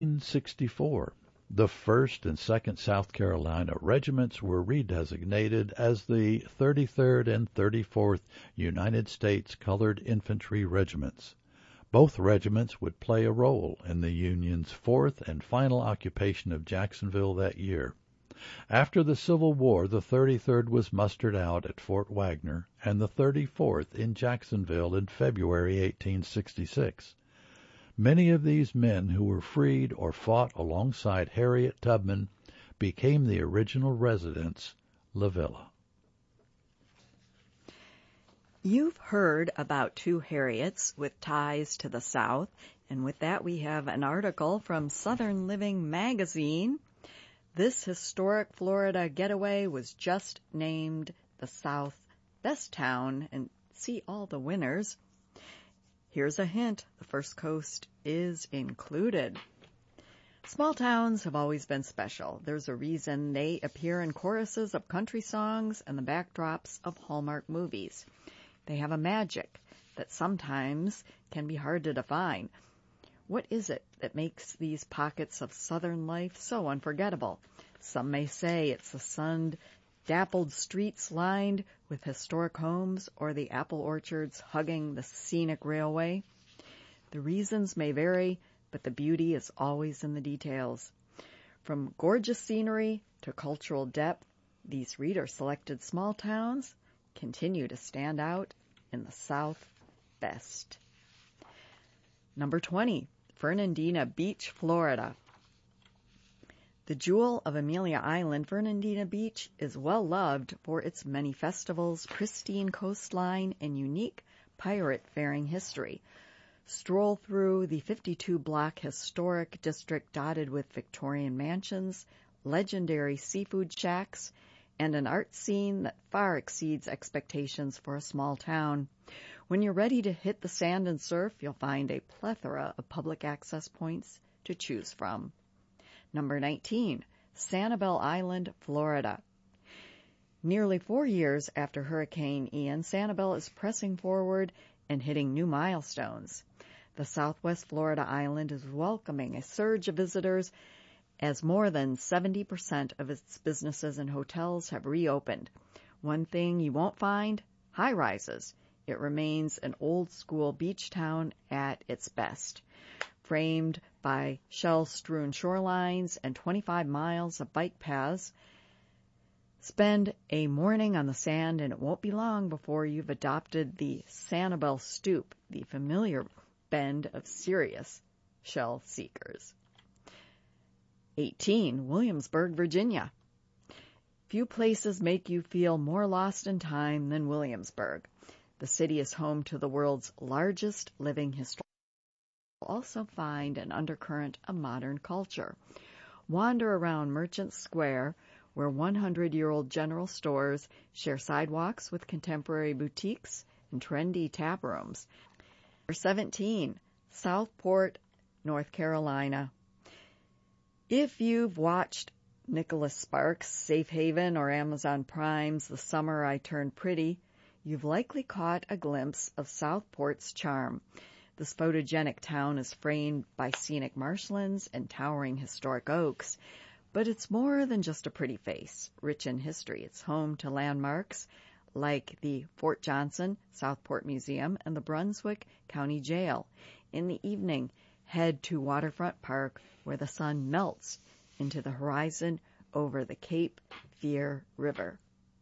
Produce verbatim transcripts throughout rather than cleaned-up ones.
sixty-four, the first and second South Carolina regiments were redesignated as the thirty-third and thirty-fourth United States Colored Infantry Regiments. Both regiments would play a role in the Union's fourth and final occupation of Jacksonville that year. After the Civil War, the thirty-third was mustered out at Fort Wagner and the thirty-fourth in Jacksonville in February eighteen sixty-six. Many of these men who were freed or fought alongside Harriet Tubman became the original residents, La Villa. You've heard about two Harriets with ties to the South, and with that we have an article from Southern Living magazine. This historic Florida getaway was just named the South Best Town, and see all the winners. Here's a hint, the First Coast is included. Small towns have always been special. There's a reason they appear in choruses of country songs and the backdrops of Hallmark movies. They have a magic that sometimes can be hard to define. What is it that makes these pockets of Southern life so unforgettable? Some may say it's the sun dappled streets lined with historic homes or the apple orchards hugging the scenic railway. The reasons may vary, but the beauty is always in the details. From gorgeous scenery to cultural depth, these reader-selected small towns continue to stand out in the South best. Number twenty, Fernandina Beach, Florida. The jewel of Amelia Island, Fernandina Beach is well loved for its many festivals, pristine coastline, and unique pirate-faring history. Stroll through the fifty-two block historic district dotted with Victorian mansions, legendary seafood shacks, and an art scene that far exceeds expectations for a small town. When you're ready to hit the sand and surf, you'll find a plethora of public access points to choose from. Number nineteen, Sanibel Island, Florida. Nearly four years after Hurricane Ian, Sanibel is pressing forward and hitting new milestones. The Southwest Florida island is welcoming a surge of visitors as more than seventy percent of its businesses and hotels have reopened. One thing you won't find, high-rises. It remains an old-school beach town at its best, framed by shell-strewn shorelines and twenty-five miles of bike paths. Spend a morning on the sand, and it won't be long before you've adopted the Sanibel Stoop, the familiar bend of serious shell seekers. eighteen, Williamsburg, Virginia. Few places make you feel more lost in time than Williamsburg. The city is home to the world's largest living historical. You'll also find an undercurrent of modern culture. Wander around Merchant Square, where hundred-year-old general stores share sidewalks with contemporary boutiques and trendy tap rooms. Number seventeen, Southport, North Carolina. If you've watched Nicholas Sparks' Safe Haven or Amazon Prime's The Summer I Turned Pretty, you've likely caught a glimpse of Southport's charm. This photogenic town is framed by scenic marshlands and towering historic oaks, but it's more than just a pretty face. Rich in history, it's home to landmarks like the Fort Johnson Southport Museum and the Brunswick County Jail. In the evening, head to Waterfront Park, where the sun melts into the horizon over the Cape Fear River.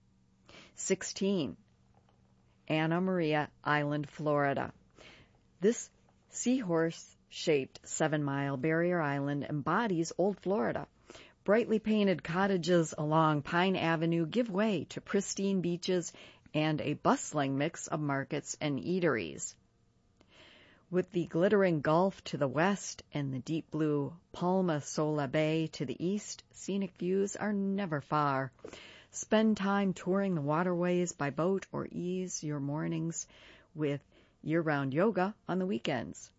sixteen. Anna Maria Island, Florida. This seahorse-shaped seven-mile barrier island embodies old Florida. Brightly painted cottages along Pine Avenue give way to pristine beaches and a bustling mix of markets and eateries. With the glittering Gulf to the west and the deep blue Palma Sola Bay to the east, scenic views are never far. Spend time touring the waterways by boat or ease your mornings with year-round yoga on the weekends.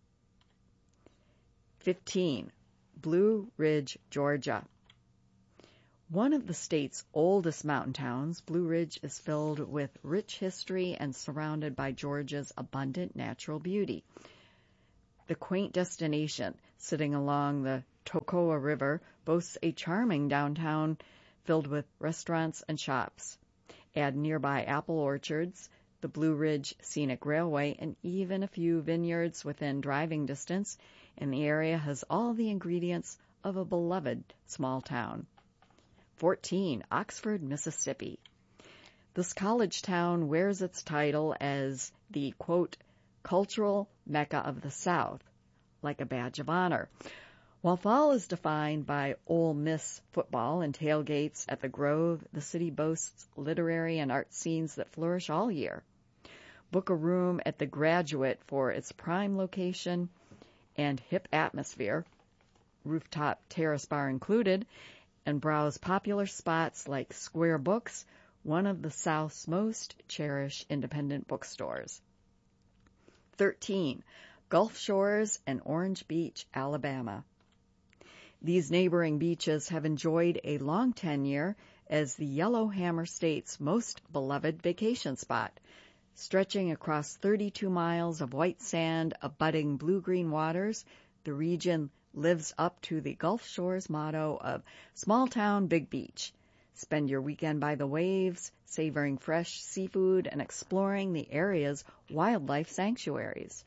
fifteen. Blue Ridge, Georgia. One of the state's oldest mountain towns, Blue Ridge is filled with rich history and surrounded by Georgia's abundant natural beauty. The quaint destination, sitting along the Toccoa River boasts a charming downtown filled with restaurants and shops. Add nearby apple orchards, the Blue Ridge Scenic Railway, and even a few vineyards within driving distance, and the area has all the ingredients of a beloved small town. fourteen. Oxford, Mississippi. This college town wears its title as the, quote, cultural mecca of the South, like a badge of honor. While fall is defined by Ole Miss football and tailgates at the Grove, the city boasts literary and art scenes that flourish all year. Book a room at the Graduate for its prime location and hip atmosphere, rooftop terrace bar included, and browse popular spots like Square Books, one of the South's most cherished independent bookstores. thirteen. Gulf Shores and Orange Beach, Alabama. These neighboring beaches have enjoyed a long tenure as the Yellowhammer State's most beloved vacation spot, stretching across thirty-two miles of white sand abutting blue-green waters. The region lives up to the Gulf Shores motto of small town, big beach. Spend your weekend by the waves, savoring fresh seafood and exploring the area's wildlife sanctuaries.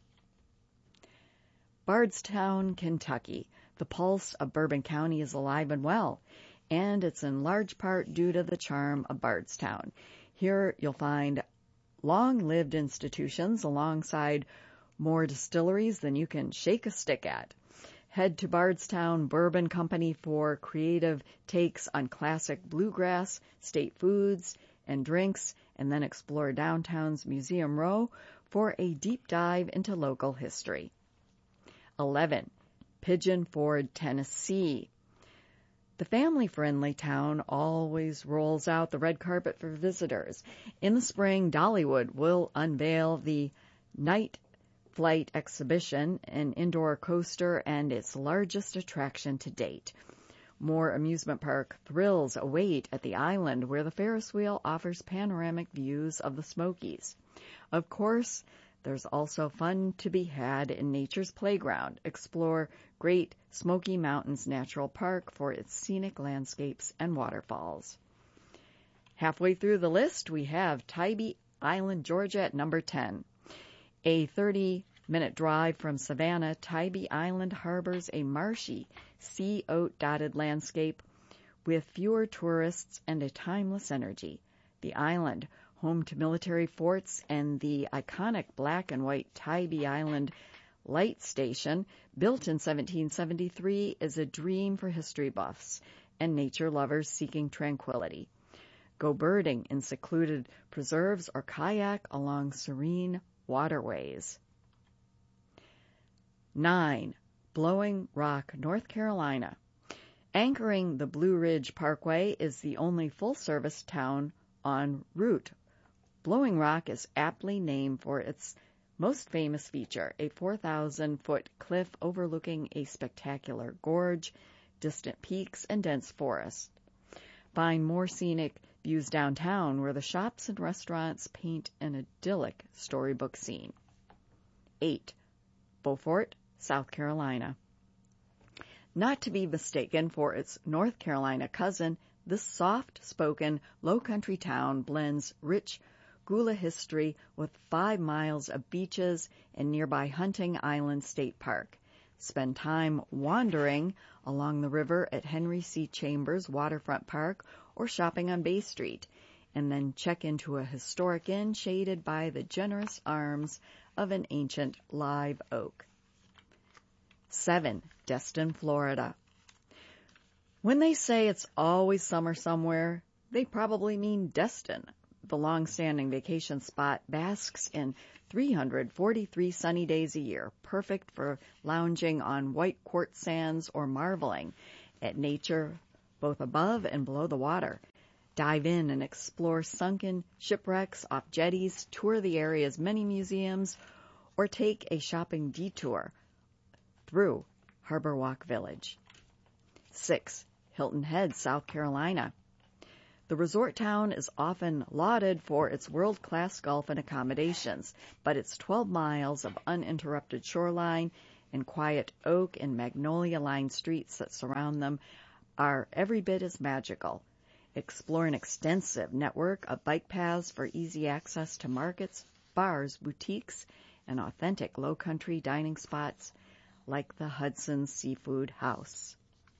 Bardstown, Kentucky. The pulse of Bourbon County is alive and well, and it's in large part due to the charm of Bardstown. Here you'll find long-lived institutions alongside more distilleries than you can shake a stick at. Head to Bardstown Bourbon Company for creative takes on classic bluegrass, state foods, and drinks, and then explore downtown's Museum Row for a deep dive into local history. eleven. Pigeon Forge, Tennessee. The family-friendly town always rolls out the red carpet for visitors. In the spring, Dollywood will unveil the Night Flight exhibition, an indoor coaster and its largest attraction to date. More amusement park thrills await at the island, where the Ferris wheel offers panoramic views of the Smokies. Of course, there's also fun to be had in nature's playground. Explore Great Smoky Mountains Natural Park for its scenic landscapes and waterfalls. Halfway through the list, we have Tybee Island, Georgia at number ten. A thirty-minute drive from Savannah, Tybee Island harbors a marshy, sea oat-dotted landscape with fewer tourists and a timeless energy. The island, home to military forts and the iconic black and white Tybee Island Light Station, built in seventeen seventy-three, is a dream for history buffs and nature lovers seeking tranquility. Go birding in secluded preserves or kayak along serene waterways. nine. Blowing Rock, North Carolina. Anchoring the Blue Ridge Parkway is the only full-service town en route. Blowing Rock is aptly named for its most famous feature, a four thousand foot cliff overlooking a spectacular gorge, distant peaks, and dense forest. Find more scenic views downtown, where the shops and restaurants paint an idyllic storybook scene. eight. Beaufort, South Carolina. Not to be mistaken for its North Carolina cousin, this soft-spoken, low-country town blends rich Gula history with five miles of beaches and nearby Hunting Island State Park. Spend time wandering along the river at Henry C. Chambers Waterfront Park or shopping on Bay Street, and then check into a historic inn shaded by the generous arms of an ancient live oak. seven. Destin, Florida. When they say it's always summer somewhere, they probably mean Destin. The long-standing vacation spot basks in three hundred forty-three sunny days a year, perfect for lounging on white quartz sands or marveling at nature both above and below the water. Dive in and explore sunken shipwrecks off jetties, tour the area's many museums, or take a shopping detour through Harbor Walk Village. six. Hilton Head, South Carolina. The resort town is often lauded for its world-class golf and accommodations, but its twelve miles of uninterrupted shoreline and quiet oak and magnolia-lined streets that surround them are every bit as magical. Explore an extensive network of bike paths for easy access to markets, bars, boutiques, and authentic low-country dining spots like the Hudson Seafood House.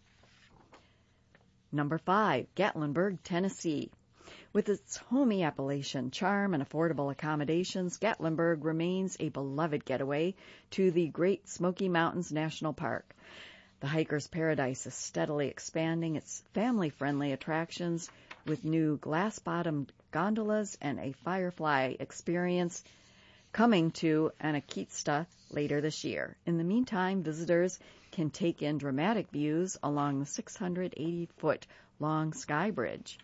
Number five, Gatlinburg, Tennessee. With its homey appellation, charm, and affordable accommodations, Gatlinburg remains a beloved getaway to the Great Smoky Mountains National Park. The hiker's paradise is steadily expanding its family-friendly attractions with new glass-bottomed gondolas and a firefly experience coming to Anakista later this year. In the meantime, visitors can take in dramatic views along the six hundred eighty foot long Sky Bridge.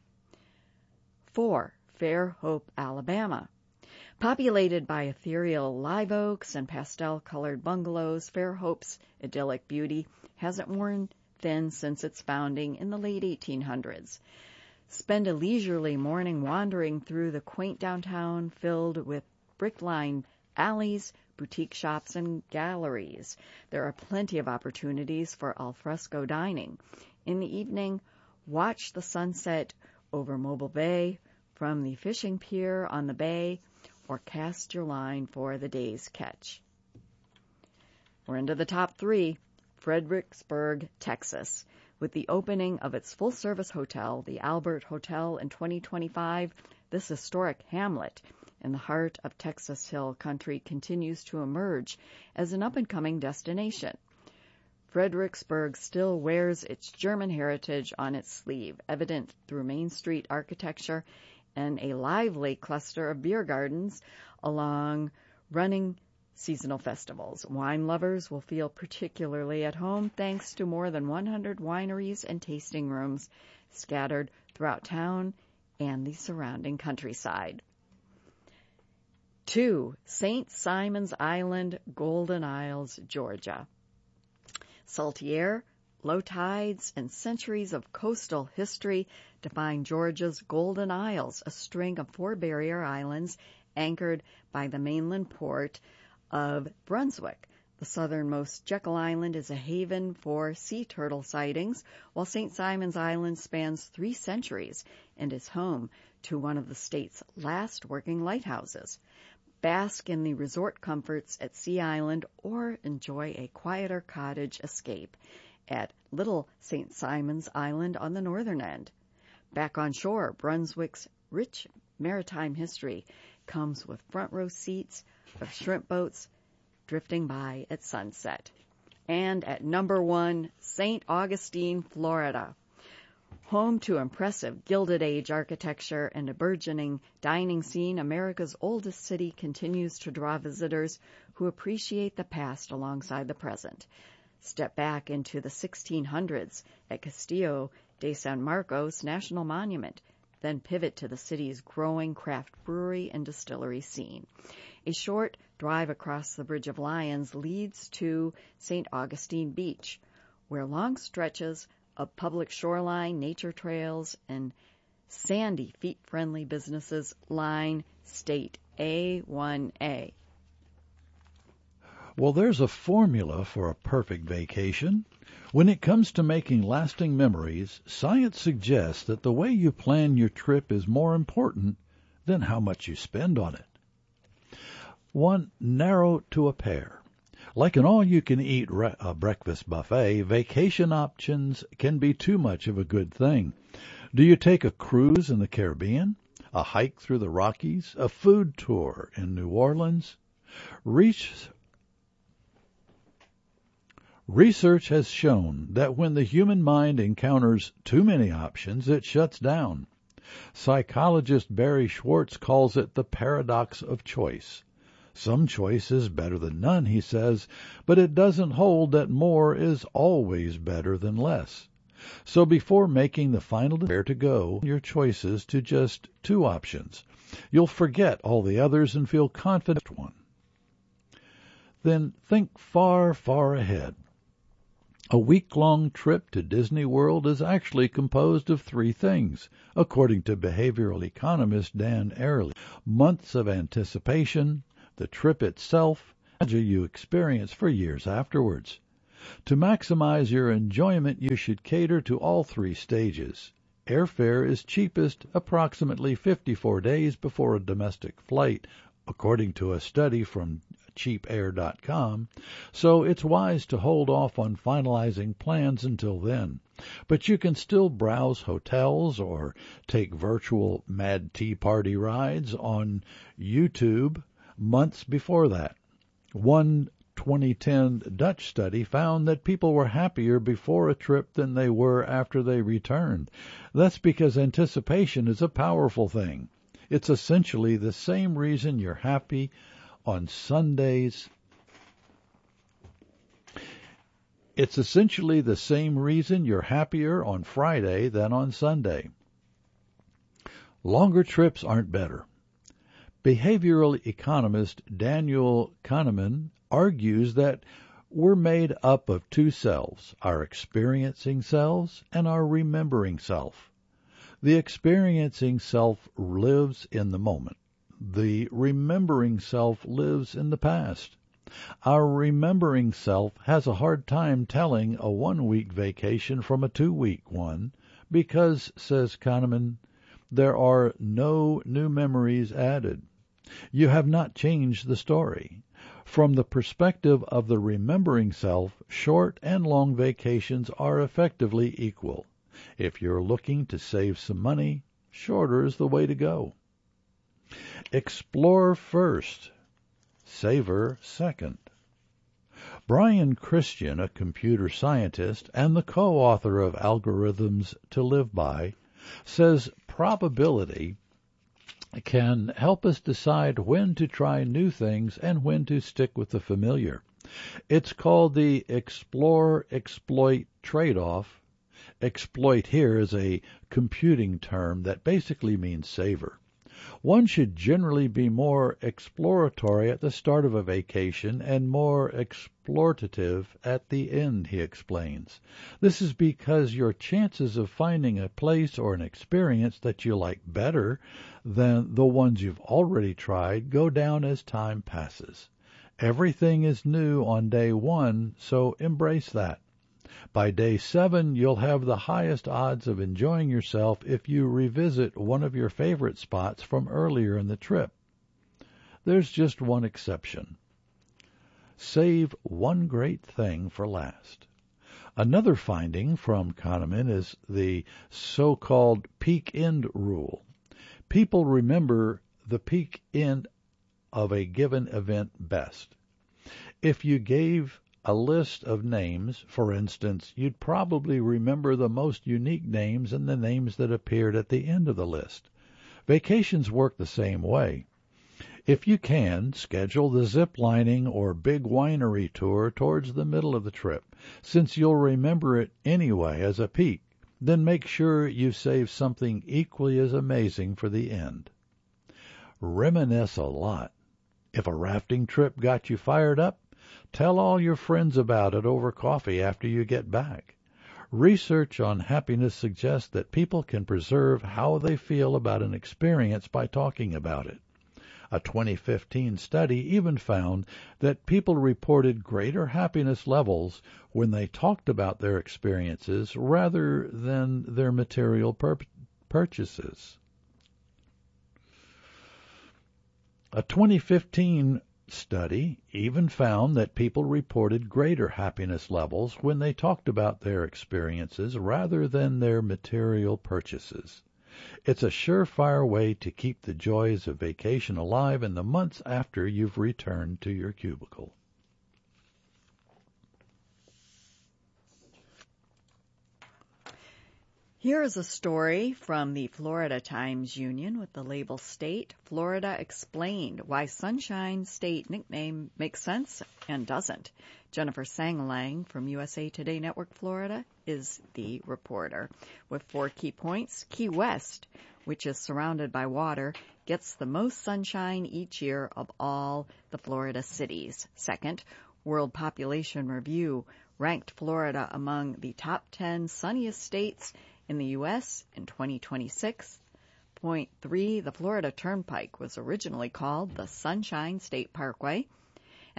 Four, Fairhope, Alabama. Populated by ethereal live oaks and pastel-colored bungalows, Fairhope's idyllic beauty hasn't worn thin since its founding in the late eighteen hundreds. Spend a leisurely morning wandering through the quaint downtown filled with brick-lined alleys, boutique shops, and galleries. There are plenty of opportunities for al fresco dining. In the evening, watch the sunset over Mobile Bay from the fishing pier on the bay, or cast your line for the day's catch. We're into the top three. Fredericksburg, Texas. With the opening of its full-service hotel, the Albert Hotel, in twenty twenty-five, this historic hamlet in the heart of Texas Hill Country continues to emerge as an up-and-coming destination. Fredericksburg still wears its German heritage on its sleeve, evident through Main Street architecture and a lively cluster of beer gardens along running seasonal festivals. Wine lovers will feel particularly at home thanks to more than one hundred wineries and tasting rooms scattered throughout town and the surrounding countryside. Two, Saint Simon's Island, Golden Isles, Georgia. Salty air, low tides, and centuries of coastal history define Georgia's Golden Isles, a string of four barrier islands anchored by the mainland port of Brunswick. The southernmost Jekyll Island is a haven for sea turtle sightings, while Saint Simon's Island spans three centuries and is home to one of the state's last working lighthouses. Bask in the resort comforts at Sea Island or enjoy a quieter cottage escape at Little Saint Simon's Island on the northern end. Back on shore, Brunswick's rich maritime history comes with front row seats of shrimp boats drifting by at sunset. And at number one, Saint Augustine, Florida. Home to impressive Gilded Age architecture and a burgeoning dining scene, America's oldest city continues to draw visitors who appreciate the past alongside the present. Step back into the sixteen hundreds at Castillo de San Marcos National Monument, then pivot to the city's growing craft brewery and distillery scene. A short drive across the Bridge of Lions leads to Saint Augustine Beach, where long stretches of public shoreline, nature trails, and sandy, feet-friendly businesses line State A one A. Well, there's a formula for a perfect vacation. When it comes to making lasting memories, science suggests that the way you plan your trip is more important than how much you spend on it. One, narrow to a pair. Like an all-you-can-eat re- uh, breakfast buffet, vacation options can be too much of a good thing. Do you take a cruise in the Caribbean, a hike through the Rockies, a food tour in New Orleans? Reach, research has shown that when the human mind encounters too many options, it shuts down. Psychologist Barry Schwartz calls it the paradox of choice. Some choice is better than none, he says, but it doesn't hold that more is always better than less. So before making the final decision where to go, your choices to just two options. You'll forget all the others and feel confident in one. Then think far, far ahead. A week-long trip to Disney World is actually composed of three things, according to behavioral economist Dan Ariely: months of anticipation, the trip itself, you experience for years afterwards. To maximize your enjoyment, you should cater to all three stages. Airfare is cheapest approximately fifty-four days before a domestic flight, according to a study from cheap air dot com, so it's wise to hold off on finalizing plans until then. But you can still browse hotels or take virtual Mad Tea Party rides on YouTube months before that. One twenty ten Dutch study found that people were happier before a trip than they were after they returned. That's because anticipation is a powerful thing. It's essentially the same reason you're happy on Sundays. It's essentially the same reason you're happier on Friday than on Sunday. Longer trips aren't better. Behavioral economist Daniel Kahneman argues that we're made up of two selves, our experiencing selves and our remembering self. The experiencing self lives in the moment. The remembering self lives in the past. Our remembering self has a hard time telling a one-week vacation from a two-week one because, says Kahneman, there are no new memories added. You have not changed the story. From the perspective of the remembering self, short and long vacations are effectively equal. If you're looking to save some money, shorter is the way to go. Explore first, savor second. Brian Christian, a computer scientist and the co-author of Algorithms to Live By, says probability can help us decide when to try new things and when to stick with the familiar. It's called the explore-exploit trade-off. Exploit here is a computing term that basically means savor. One should generally be more exploratory at the start of a vacation and more exploitative at the end, he explains. This is because your chances of finding a place or an experience that you like better than the ones you've already tried go down as time passes. Everything is new on day one, so embrace that. By day seven, you'll have the highest odds of enjoying yourself if you revisit one of your favorite spots from earlier in the trip. There's just one exception. Save one great thing for last. Another finding from Kahneman is the so-called peak end rule. People remember the peak end of a given event best. If you gave a list of names, for instance, you'd probably remember the most unique names and the names that appeared at the end of the list. Vacations work the same way. If you can, schedule the zip lining or big winery tour towards the middle of the trip, since you'll remember it anyway as a peak. Then make sure you save something equally as amazing for the end. Reminisce a lot. If a rafting trip got you fired up, tell all your friends about it over coffee after you get back. Research on happiness suggests that people can preserve how they feel about an experience by talking about it. A twenty fifteen study even found that people reported greater happiness levels when they talked about their experiences rather than their material pur- purchases. A twenty fifteen study even found that people reported greater happiness levels when they talked about their experiences rather than their material purchases. It's a surefire way to keep the joys of vacation alive in the months after you've returned to your cubicle. Here is a story from the Florida Times Union with the label State, Florida Explained, Why Sunshine State nickname makes sense and doesn't. Jennifer Sangalang from U S A Today Network Florida is the reporter. With four key points, Key West, which is surrounded by water, gets the most sunshine each year of all the Florida cities. Second, World Population Review ranked Florida among the top ten sunniest states in the U S in twenty twenty-six. Point three, the Florida Turnpike was originally called the Sunshine State Parkway.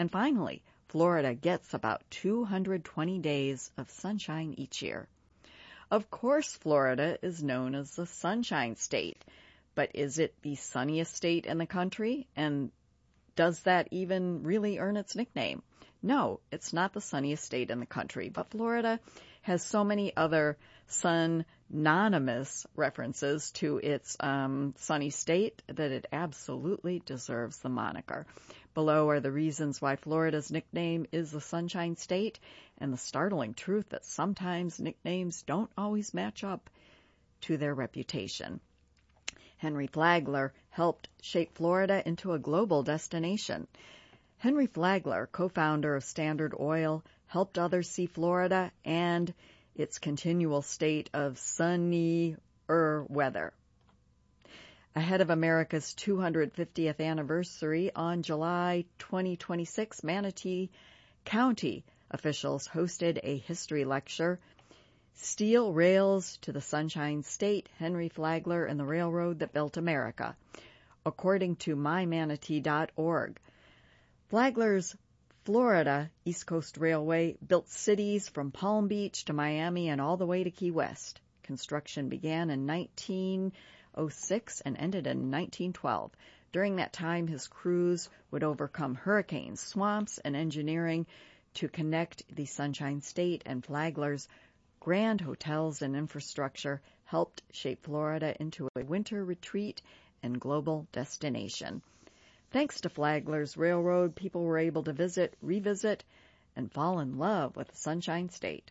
And finally, Florida gets about two hundred twenty days of sunshine each year. Of course, Florida is known as the Sunshine State, but is it the sunniest state in the country? And does that even really earn its nickname? No, it's not the sunniest state in the country, but Florida has so many other sun-nonymous references to its um, sunny state that it absolutely deserves the moniker. Below are the reasons why Florida's nickname is the Sunshine State, and the startling truth that sometimes nicknames don't always match up to their reputation. Henry Flagler helped shape Florida into a global destination. Henry Flagler, co-founder of Standard Oil, helped others see Florida and its continual state of sunnier weather. Ahead of America's two hundred fiftieth anniversary on July twenty twenty-six, Manatee County officials hosted a history lecture, Steel Rails to the Sunshine State, Henry Flagler and the Railroad That Built America, according to my manatee dot org. Flagler's Florida East Coast Railway built cities from Palm Beach to Miami and all the way to Key West. Construction began in nineteen oh six and ended in nineteen twelve. During that time, his crews would overcome hurricanes, swamps, and engineering to connect the Sunshine State, and Flagler's grand hotels and infrastructure helped shape Florida into a winter retreat and global destination. Thanks to Flagler's railroad, people were able to visit, revisit, and fall in love with the Sunshine State.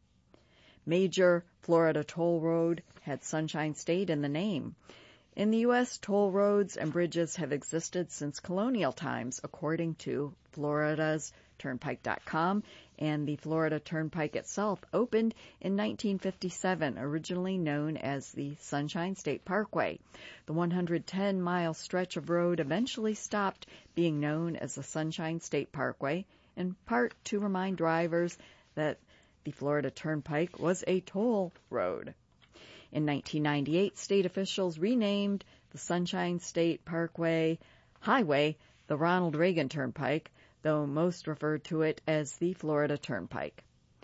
Major Florida toll road had Sunshine State in the name. In the U S, toll roads and bridges have existed since colonial times, according to Florida's Turnpike dot com, and the Florida Turnpike itself opened in nineteen fifty-seven, originally known as the Sunshine State Parkway. The one hundred ten mile stretch of road eventually stopped being known as the Sunshine State Parkway, in part to remind drivers that the Florida Turnpike was a toll road. In nineteen ninety-eight, state officials renamed the Sunshine State Parkway Highway the Ronald Reagan Turnpike, though most referred to it as the Florida Turnpike.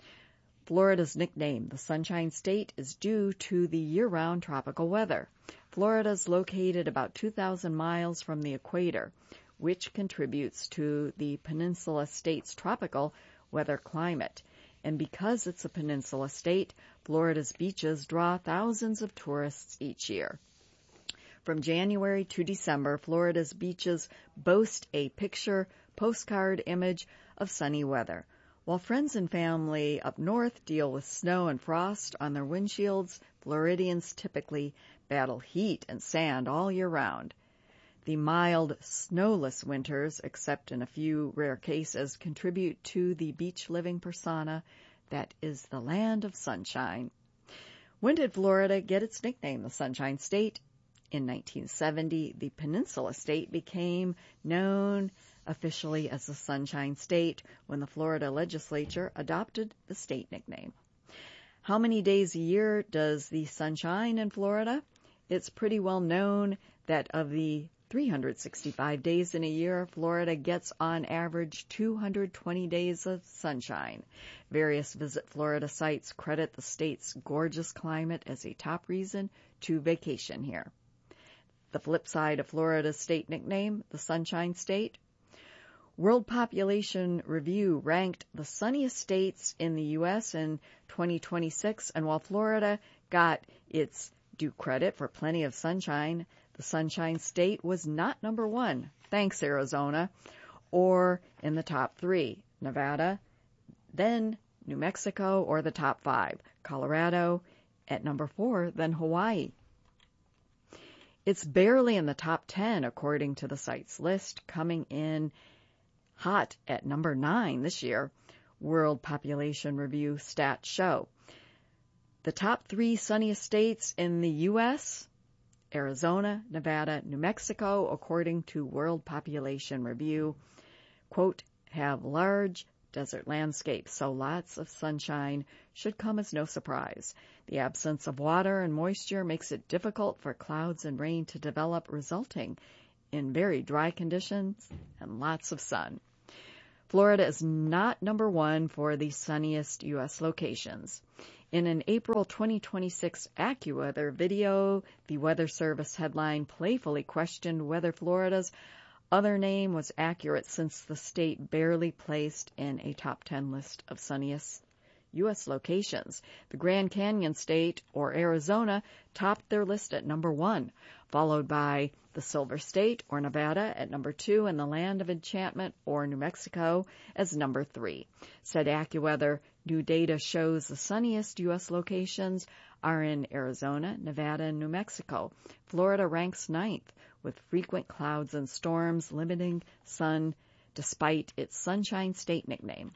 Florida's nickname, the Sunshine State, is due to the year-round tropical weather. Florida is located about two thousand miles from the equator, which contributes to the peninsula state's tropical weather climate. And because it's a peninsula state, Florida's beaches draw thousands of tourists each year. From January to December, Florida's beaches boast a picture postcard image of sunny weather. While friends and family up north deal with snow and frost on their windshields, Floridians typically battle heat and sand all year round. The mild, snowless winters, except in a few rare cases, contribute to the beach-living persona that is the land of sunshine. When did Florida get its nickname, the Sunshine State? In nineteen seventy, the Peninsula State became known officially as the Sunshine State when the Florida legislature adopted the state nickname. How many days a year does the sun shine in Florida? It's pretty well known that of the three hundred sixty-five days in a year, Florida gets on average two hundred twenty days of sunshine. Various Visit Florida sites credit the state's gorgeous climate as a top reason to vacation here. The flip side of Florida's state nickname, the Sunshine State. World Population Review ranked the sunniest states in the U S in twenty twenty-six, and while Florida got its due credit for plenty of sunshine, the Sunshine State was not number one, thanks Arizona, or in the top three, Nevada, then New Mexico, or the top five, Colorado at number four, then Hawaii. It's barely in the top ten, according to the site's list, coming in hot at number nine this year, World Population Review stats show. The top three sunniest states in the U S, Arizona, Nevada, New Mexico, according to World Population Review, quote, have large desert landscapes, so lots of sunshine should come as no surprise. The absence of water and moisture makes it difficult for clouds and rain to develop, resulting in very dry conditions and lots of sun. Florida is not number one for the sunniest U S locations. In an April twenty twenty-six AccuWeather video, the Weather Service headline playfully questioned whether Florida's other name was accurate, since the state barely placed in a top ten list of sunniest U S locations. The Grand Canyon State, or Arizona, topped their list at number one, followed by the Silver State, or Nevada, at number two, and the Land of Enchantment, or New Mexico, as number three. Said AccuWeather, new data shows the sunniest U S locations are in Arizona, Nevada, and New Mexico. Florida ranks ninth, with frequent clouds and storms limiting sun despite its Sunshine State nickname.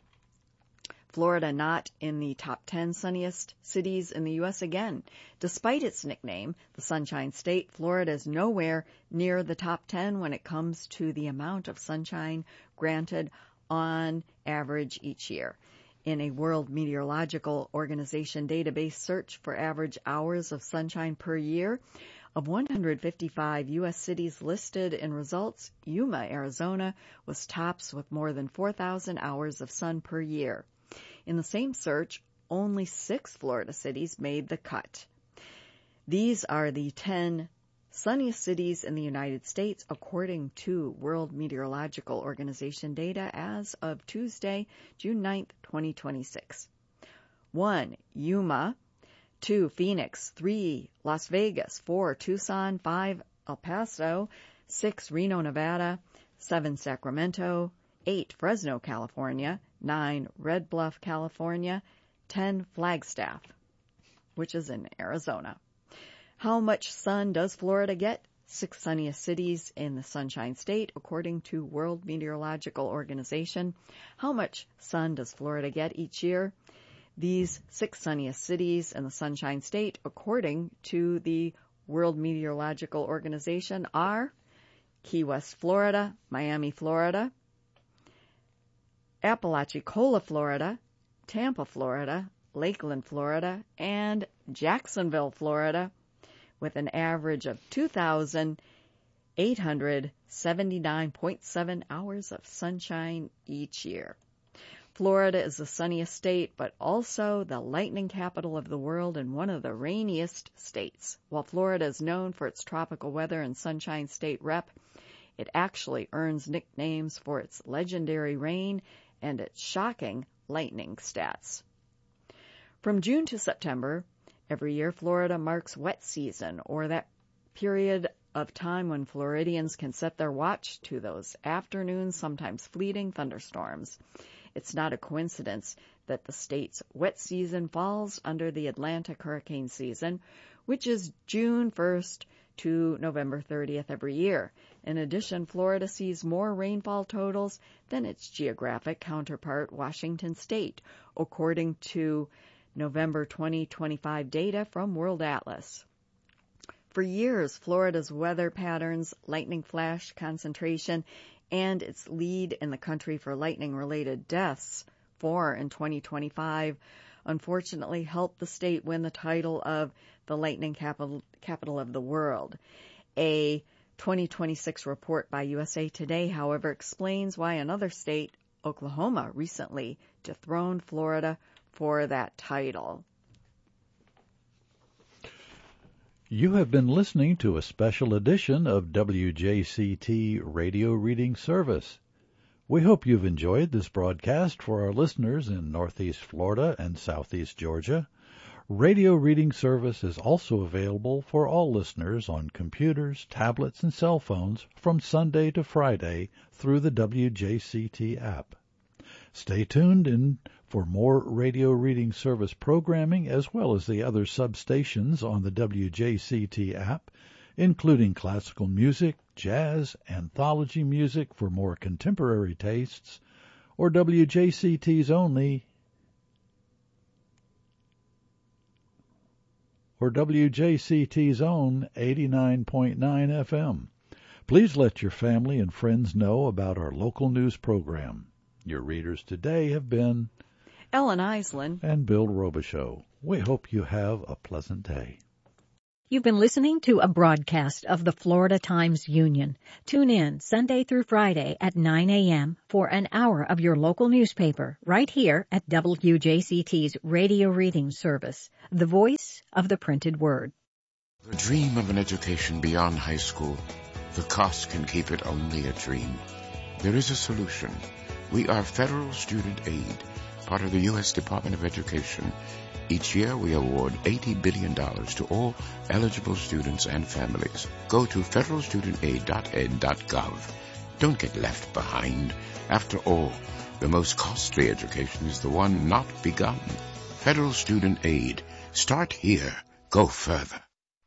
Florida not in the top ten sunniest cities in the U S again. Despite its nickname, the Sunshine State, Florida is nowhere near the top ten when it comes to the amount of sunshine granted on average each year. In a World Meteorological Organization database search for average hours of sunshine per year, of one hundred fifty-five U S cities listed in results, Yuma, Arizona, was tops with more than four thousand hours of sun per year. In the same search, only six Florida cities made the cut. These are the ten sunniest cities in the United States, according to World Meteorological Organization data as of Tuesday, June ninth, twenty twenty-six. one. Yuma. two. Phoenix. three. Las Vegas. four. Tucson. five. El Paso. six. Reno, Nevada. seven. Sacramento. eight. Fresno, California. nine. Red Bluff, California. ten. Flagstaff, which is in Arizona. How much sun does Florida get? Six sunniest cities in the Sunshine State, according to World Meteorological Organization. How much sun does Florida get each year? These six sunniest cities in the Sunshine State, according to the World Meteorological Organization, are Key West, Florida, Miami, Florida, Apalachicola, Florida, Tampa, Florida, Lakeland, Florida, and Jacksonville, Florida, with an average of two thousand eight hundred seventy-nine point seven hours of sunshine each year. Florida is the sunniest state, but also the lightning capital of the world and one of the rainiest states. While Florida is known for its tropical weather and Sunshine State rep, it actually earns nicknames for its legendary rain and its shocking lightning stats. From June to September, every year, Florida marks wet season, or that period of time when Floridians can set their watch to those afternoon, sometimes fleeting thunderstorms. It's not a coincidence that the state's wet season falls under the Atlantic hurricane season, which is June first to November thirtieth every year. In addition, Florida sees more rainfall totals than its geographic counterpart, Washington State, according to November twenty twenty-five data from World Atlas. For years, Florida's weather patterns, lightning flash concentration, and its lead in the country for lightning-related deaths, four in twenty twenty-five, unfortunately helped the state win the title of the lightning capital, capital of the world. A twenty twenty-six report by U S A Today, however, explains why another state, Oklahoma, recently dethroned Florida for that title. You have been listening to a special edition of W J C T Radio Reading Service. We hope you've enjoyed this broadcast for our listeners in Northeast Florida and Southeast Georgia. Radio Reading Service is also available for all listeners on computers, tablets, and cell phones from Sunday to Friday through the W J C T app. Stay tuned in for more Radio Reading Service programming, as well as the other substations on the W J C T app, including classical music, jazz, anthology music for more contemporary tastes, or W J C T's only or W J C T's own eighty-nine point nine F M. Please let your family and friends know about our local news program. Your readers today have been Ellen Island and Bill Robichaux. We hope you have a pleasant day. You've been listening to a broadcast of the Florida Times Union. Tune in Sunday through Friday at nine a.m. for an hour of your local newspaper right here at W J C T's radio reading service, the voice of the printed word. The dream of an education beyond high school, the cost can keep it only a dream. There is a solution. We are Federal Student Aid, part of the U S Department of Education. Each year we award eighty billion dollars to all eligible students and families. Go to federal student aid dot ed dot gov. Don't get left behind. After all, the most costly education is the one not begun. Federal Student Aid. Start here. Go further.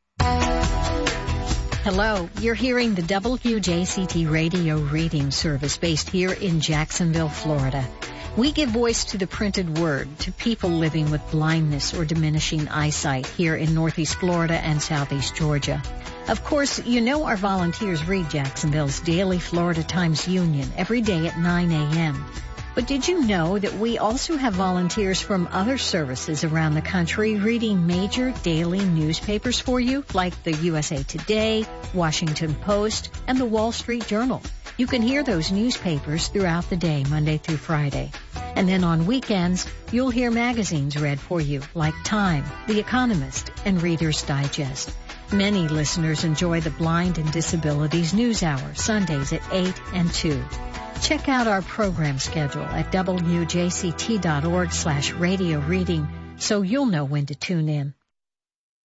Hello, you're hearing the W J C T radio reading service based here in Jacksonville, Florida. We give voice to the printed word to people living with blindness or diminishing eyesight here in Northeast Florida and Southeast Georgia. Of course, you know our volunteers read Jacksonville's daily Florida Times Union every day at nine a.m. But did you know that we also have volunteers from other services around the country reading major daily newspapers for you, like the U S A Today, Washington Post, and the Wall Street Journal? You can hear those newspapers throughout the day, Monday through Friday. And then on weekends, you'll hear magazines read for you, like Time, The Economist, and Reader's Digest. Many listeners enjoy the Blind and Disabilities News Hour, Sundays at eight and two. Check out our program schedule at W J C T dot org slash radio reading so you'll know when to tune in.